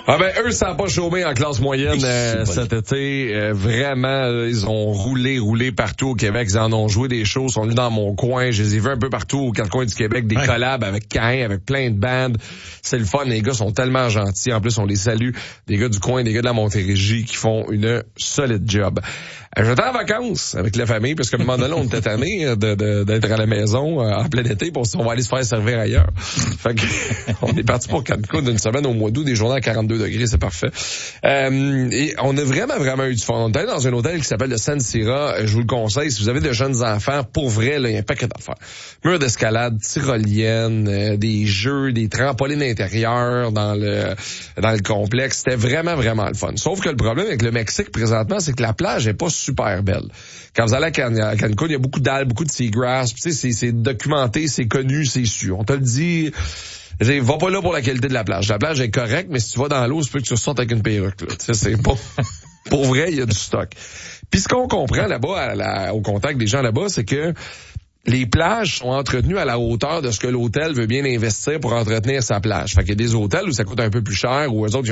Ah ben eux, ça n'a pas chômé en classe moyenne cet été. Vraiment, ils ont roulé partout au Québec. Ils en ont joué des shows, ils sont venus dans mon coin. Je les ai vus un peu partout aux quatre coins du Québec, des collabs avec Caïn, avec plein de bandes. C'est le fun, les gars sont tellement gentils. En plus, on les salue. Des gars du coin, des gars de la Montérégie qui font une solide job. J'étais en vacances avec la famille, parce qu'à un moment donné, on était tannés d'être à la maison en plein été, pour on va aller se faire servir ailleurs. Fait que on est parti pour Cancun d'une semaine au mois d'août, des journées à 42 degrés, c'est parfait. Et on a vraiment eu du fun. On était dans un hôtel qui s'appelle le San Sira. Je vous le conseille, si vous avez de jeunes enfants, pour vrai, là, il y a un paquet d'affaires. Mur d'escalade, tyrolienne, des jeux, des trampolines intérieures dans le complexe. C'était vraiment le fun. Sauf que le problème avec le Mexique présentement, c'est que la plage est pas super belle. Quand vous allez à Cancun, il y a beaucoup d'algues, beaucoup de seagrass. Tu sais, c'est documenté, c'est connu, c'est su. On te le dit. Va pas là pour la qualité de la plage. La plage est correcte, mais si tu vas dans l'eau, c'est peut que tu ressortes avec une perruque. Là. Tu sais, c'est pas. Pour vrai, il y a du stock. Puis ce qu'on comprend là-bas, au contact des gens là-bas, c'est que les plages sont entretenues à la hauteur de ce que l'hôtel veut bien investir pour entretenir sa plage. Fait qu'il y a des hôtels où ça coûte un peu plus cher, où eux autres